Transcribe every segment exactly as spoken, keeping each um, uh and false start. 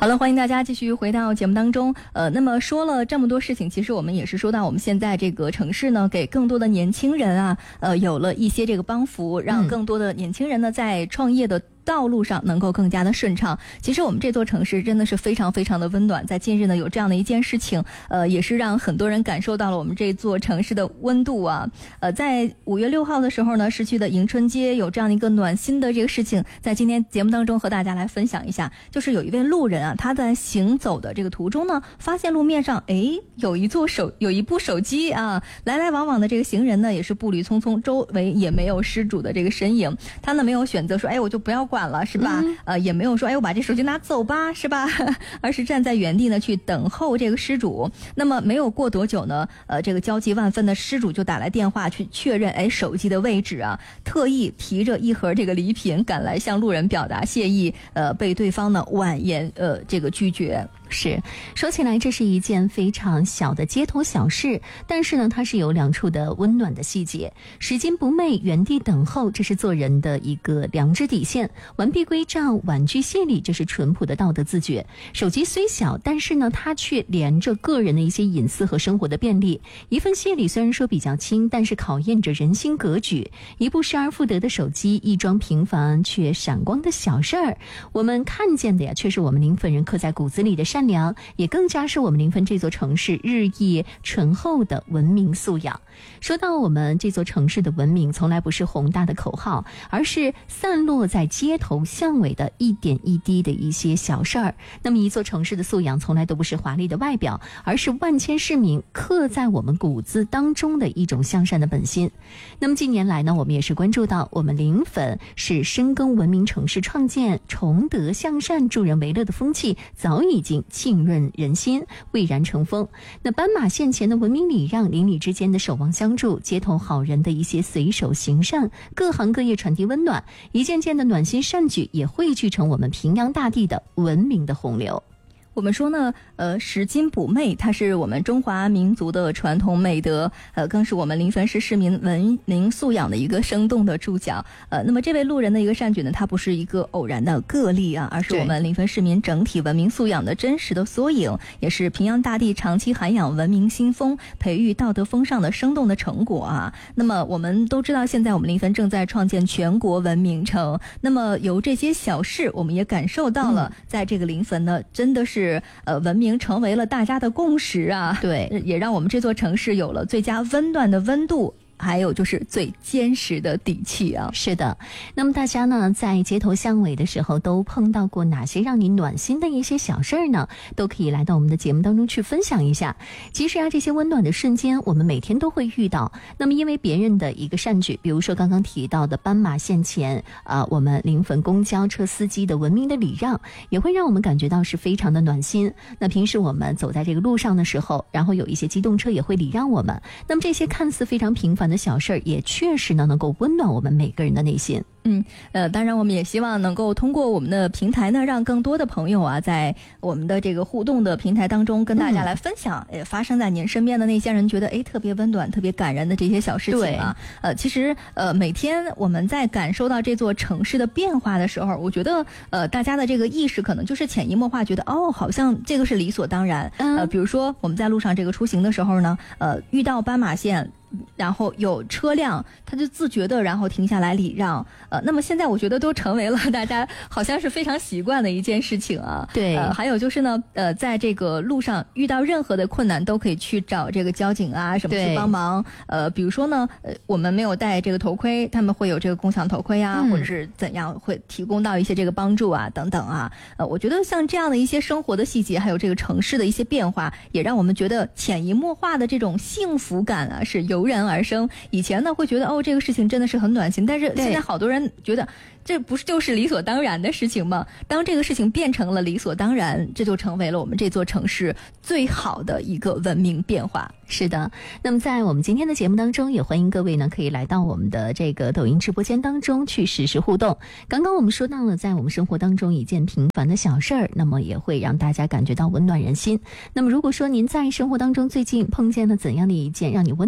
好了，欢迎大家继续回到节目当中。呃，那么说了这么多事情，其实我们也是说到我们现在这个城市呢，给更多的年轻人啊，呃，有了一些这个帮扶，让更多的年轻人呢在创业的道路上能够更加的顺畅。其实我们这座城市真的是非常非常的温暖，在近日呢有这样的一件事情，呃，也是让很多人感受到了我们这座城市的温度啊。呃，在五月六号的时候呢，市区的迎春街有这样的一个暖心的这个事情，在今天节目当中和大家来分享一下。就是有一位路人啊，他在行走的这个途中呢，发现路面上诶有一座手有一部手机啊，来来往往的这个行人呢也是步履匆匆，周围也没有失主的这个身影。他呢没有选择说哎我就不要管了是吧、嗯、呃也没有说哎我把这手机拿走吧是吧，而是站在原地呢去等候这个失主。那么没有过多久呢，呃这个焦急万分的失主就打来电话去确认哎手机的位置啊，特意提着一盒这个礼品赶来向路人表达谢意，呃被对方呢婉言呃这个拒绝。 是，说起来这是一件非常小的街头小事，但是呢它是有两处的温暖的细节。拾金不昧，原地等候，这是做人的一个良知底线。完璧归赵，婉拒谢礼，这是淳朴的道德自觉。手机虽小，但是呢它却连着个人的一些隐私和生活的便利。一份谢礼虽然说比较轻，但是考验着人心格局。一部失而复得的手机，一桩平凡却闪光的小事儿，我们看见的呀却是我们临汾人刻在骨子里的善良，也更加是我们临汾这座城市日益醇厚的文明素养。说到我们这座城市的文明，从来不是宏大的口号，而是散落在街头巷尾的一点一滴的一些小事儿。那么一座城市的素养从来都不是华丽的外表，而是万千市民刻在我们骨子当中的一种向善的本心。那么近年来呢，我们也是关注到我们临汾是深耕文明城市创建，崇德向善助人为乐的风气早已经浸润人心，蔚然成风。那斑马线前的文明礼让，邻里之间的守望相助，街头好人的一些随手行善，各行各业传递温暖，一件件的暖心善举也汇聚成我们平阳大地的文明的洪流。 我们说呢，呃，拾金补昧，它是我们中华民族的传统美德，呃，更是我们临汾市市民文明素养的一个生动的注脚。呃，那么这位路人的一个善举呢，它不是一个偶然的个例啊，而是我们临汾市民整体文明素养的真实的缩影，也是平阳大地长期涵养文明新风、培育道德风尚的生动的成果啊。那么我们都知道，现在我们临汾正在创建全国文明城，那么由这些小事，我们也感受到了，在这个临汾呢，真的是。是呃，文明成为了大家的共识啊， 对， 也让我们这座城市有了最佳温暖的温度。还有就是最坚实的底气啊！ 是的，那么大家呢，在街头巷尾的时候，都碰到过哪些让你暖心的一些小事儿呢？都可以来到我们的节目当中去分享一下。其实啊，这些温暖的瞬间，我们每天都会遇到。那么，因为别人的一个善举，比如说刚刚提到的斑马线前啊、呃，我们临汾公交车司机的文明的礼让，也会让我们感觉到是非常的暖心。那平时我们走在这个路上的时候，然后有一些机动车也会礼让我们。那么这些看似非常平凡的小事儿，也确实呢能够温暖我们每个人的内心。 嗯，呃，当然我们也希望能够通过我们的平台呢，让更多的朋友啊，在我们的这个互动的平台当中，跟大家来分享，嗯、发生在您身边的那些人觉得哎特别温暖、特别感人的这些小事情啊。呃，其实呃每天我们在感受到这座城市的变化的时候，我觉得呃大家的这个意识可能就是潜移默化，觉得哦好像这个是理所当然。嗯、呃，比如说我们在路上这个出行的时候呢，呃遇到斑马线。然后有车辆，他就自觉的然后停下来礼让，呃，那么现在我觉得都成为了大家好像是非常习惯的一件事情啊。 对， 呃，还有就是呢，呃，在这个路上遇到任何的困难，都可以去找这个交警啊什么去帮忙。呃，比如说呢，呃，我们没有戴这个头盔，他们会有这个共享头盔啊，嗯、或者是怎样会提供到一些这个帮助啊等等啊。呃，我觉得像这样的一些生活的细节，还有这个城市的一些变化，也让我们觉得潜移默化的这种幸福感啊是油然而生。以前呢会觉得哦这个事情真的是很暖心，但是现在好多人觉得这不是就是理所当然的事情吗？当这个事情变成了理所当然，这就成为了我们这座城市最好的一个文明变化。 是的，那么在我们今天的节目当中，也欢迎各位呢可以来到我们的这个抖音直播间当中去实时互动。刚刚我们说到了在我们生活当中一件平凡的小事儿，那么也会让大家感觉到温暖人心。那么如果说您在生活当中最近碰见了怎样的一件让你温暖的事情，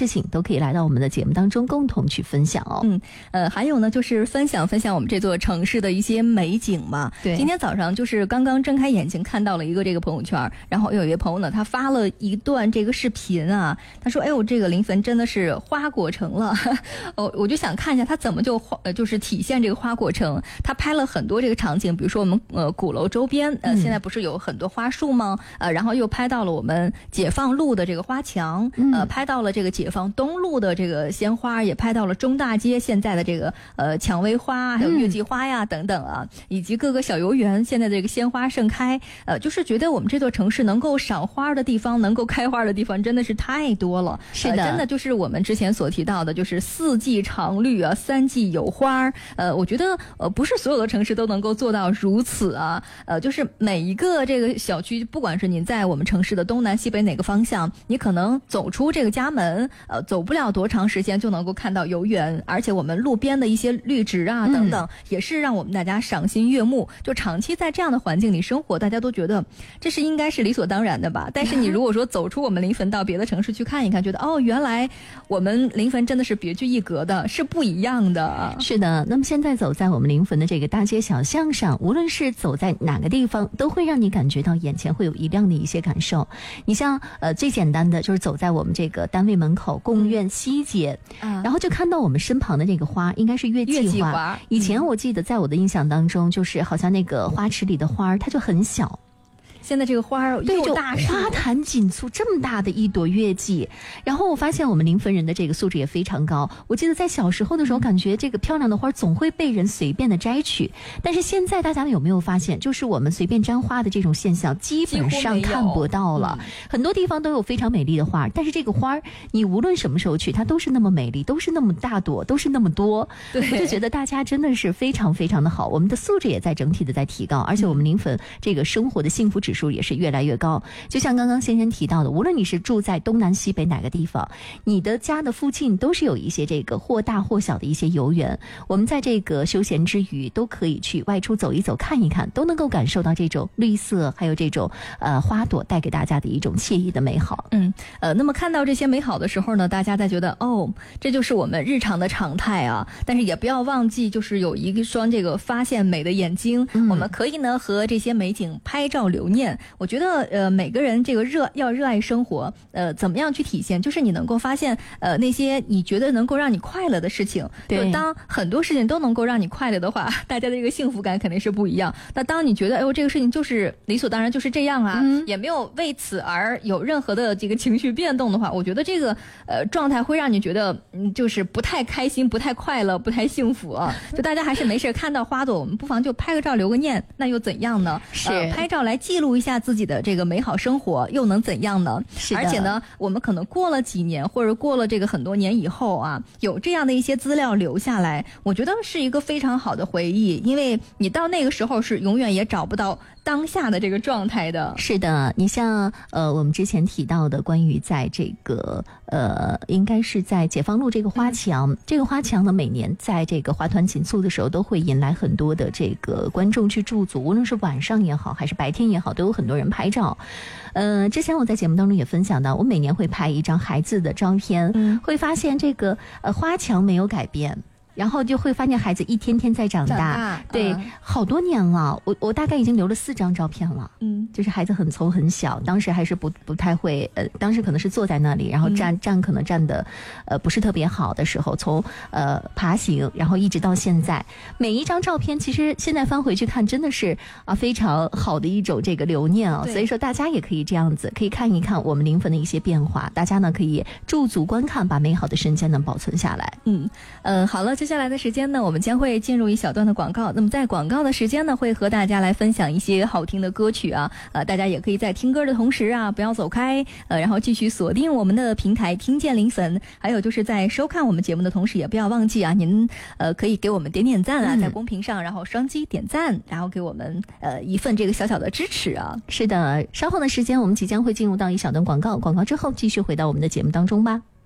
情，都可以来到我们的节目当中共同去分享哦。 嗯，呃，还有呢，就是分享分享我们这座城市的一些美景嘛。 对， 今天早上就是刚刚睁开眼睛看到了一个这个朋友圈，然后有一位朋友呢，他发了一段这个视频啊，他说：“哎呦，这个临汾真的是花果城了。”哦，我就想看一下他怎么就花，呃，就是体现这个花果城。他拍了很多这个场景，比如说我们呃鼓楼周边，呃，现在不是有很多花树吗？呃，然后又拍到了我们解放路的这个花墙，呃，拍到了这个解放东路的这个鲜花，也拍到了中大街现在的这个呃蔷薇花，还有月季花呀等等啊，以及各个小游园现在的这个鲜花盛开。呃，就是觉得我们这座城市能够赏花的地方，能够开花的地方真的是太多了。 是的， 呃、真的就是我们之前所提到的，就是四季常绿啊，三季有花。呃，我觉得呃不是所有的城市都能够做到如此啊。呃，就是每一个这个小区，不管是您在我们城市的东南西北哪个方向，你可能走出这个家门，呃，走不了多长时间就能够看到游园，而且我们路边的一些绿植啊等等，嗯、也是让我们大家赏心悦目。就长期在这样的环境里生活，大家都觉得这是应该是理所当然的吧。但是你如果说走出我们临汾到别的城市去看一看，觉得哦，原来我们临汾真的是别具一格的，是不一样的。 是的，那么现在走在我们临汾的这个大街小巷上，无论是走在哪个地方，都会让你感觉到眼前会有一亮的一些感受。你像呃最简单的就是走在我们这个单位门口贡院西街，嗯、然后就看到我们身旁的这个花，应该是月季花。 月季花以前我记得在我的印象当中，就是好像那个花池里的花它就很小。 现在这个花儿又大， 花坛锦簇，这么大的一朵月季。然后我发现我们临汾人的这个素质也非常高。我记得在小时候的时候，感觉这个漂亮的花总会被人随便的摘取，但是现在大家有没有发现，就是我们随便沾花的这种现象基本上看不到了。很多地方都有非常美丽的花，但是这个花你无论什么时候去，它都是那么美丽，都是那么大朵，都是那么多。我就觉得大家真的是非常非常的好，我们的素质也在整体的在提高，而且我们临汾这个生活的幸福指数也是越来越高。就像刚刚先生提到的，无论你是住在东南西北哪个地方，你的家的附近都是有一些这个或大或小的一些游园，我们在这个休闲之余都可以去外出走一走看一看，都能够感受到这种绿色还有这种呃花朵带给大家的一种惬意的美好。 嗯呃，那么看到这些美好的时候呢，大家在觉得哦，这就是我们日常的常态啊，但是也不要忘记就是有一双这个发现美的眼睛，嗯、我们可以呢和这些美景拍照留念。我觉得呃每个人这个热要热爱生活，呃怎么样去体现，就是你能够发现呃那些你觉得能够让你快乐的事情。 对， 就当很多事情都能够让你快乐的话，大家的这个幸福感肯定是不一样。那当你觉得哎呦这个事情就是理所当然就是这样啊，嗯、也没有为此而有任何的这个情绪变动的话，我觉得这个呃状态会让你觉得嗯就是不太开心、不太快乐、不太幸福啊。就大家还是没事看到花朵，我们不妨就拍个照留个念，那又怎样呢？ 是、 呃、拍照来记录一下自己的这个美好生活，又能怎样呢？ 是的。 而且呢，我们可能过了几年，或者过了这个很多年以后啊，有这样的一些资料留下来，我觉得是一个非常好的回忆，因为你到那个时候是永远也找不到当下的这个状态的。 是的，你像呃我们之前提到的关于在这个呃应该是在解放路这个花墙、嗯、这个花墙呢每年在这个花团锦簇的时候都会引来很多的这个观众去驻足，无论是晚上也好还是白天也好，都有很多人拍照。呃之前我在节目当中也分享到，我每年会拍一张孩子的照片，嗯、会发现这个呃花墙没有改变，然后就会发现孩子一天天在长大， 长大对、嗯，好多年了，我我大概已经留了四张照片了，嗯，就是孩子很从很小，当时还是不不太会，呃，当时可能是坐在那里，然后站、嗯、站可能站的，呃，不是特别好的时候，从呃爬行，然后一直到现在，每一张照片其实现在翻回去看，真的是啊非常好的一种这个留念啊、哦，所以说大家也可以这样子，可以看一看我们临汾的一些变化，大家呢可以驻足观看，把美好的瞬间呢保存下来。 嗯嗯、呃，好了，接下来的时间呢，我们将会进入一小段的广告。那么在广告的时间呢，会和大家来分享一些好听的歌曲啊，呃，大家也可以在听歌的同时啊，不要走开，呃，然后继续锁定我们的平台，听见临汾。还有就是在收看我们节目的同时，也不要忘记啊，您呃可以给我们点点赞啊，在公屏上，然后双击点赞，然后给我们呃一份这个小小的支持啊。 是的，稍后的时间我们即将会进入到一小段广告，广告之后继续回到我们的节目当中吧。